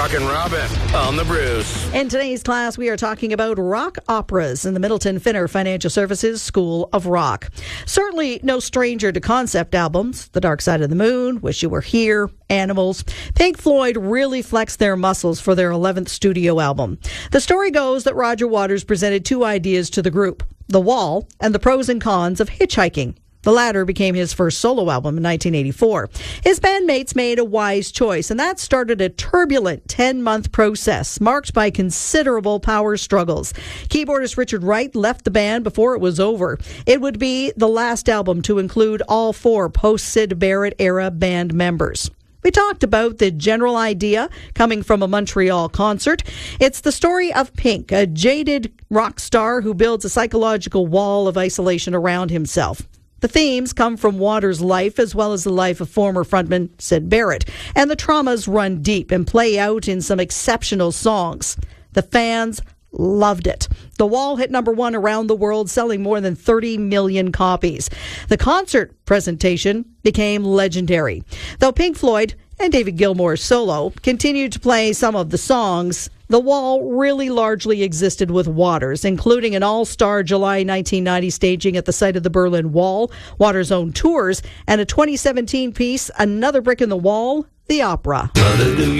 Rockin' Robin on the Bruce. In today's class, we are talking about rock operas in the Middleton Finner Financial Services School of Rock. Certainly no stranger to concept albums, The Dark Side of the Moon, Wish You Were Here, Animals. Pink Floyd really flexed their muscles for their 11th studio album. The story goes that Roger Waters presented two ideas to the group, The Wall and the pros and cons of hitchhiking. The latter became his first solo album in 1984. His bandmates made a wise choice, and that started a turbulent 10-month process marked by considerable power struggles. Keyboardist Richard Wright left the band before it was over. It would be the last album to include all four post-Syd Barrett era band members. We talked about the general idea coming from a Montreal concert. It's the story of Pink, a jaded rock star who builds a psychological wall of isolation around himself. The themes come from Waters' life as well as the life of former frontman Syd Barrett, and the traumas run deep and play out in some exceptional songs. The fans loved it. The Wall hit number one around the world, selling more than 30 million copies. The concert presentation became legendary. Though Pink Floyd and David Gilmour's solo continued to play some of the songs, The Wall really largely existed with Waters, including an all-star July 1990 staging at the site of the Berlin Wall, Waters' own tours, and a 2017 piece, Another Brick in the Wall, the opera. Hallelujah.